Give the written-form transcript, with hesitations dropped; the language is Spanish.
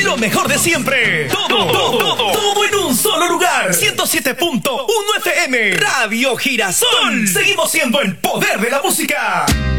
Lo mejor de siempre. Todo en un solo lugar. 107.1 FM. Radio Girasol. Seguimos siendo el poder de la música.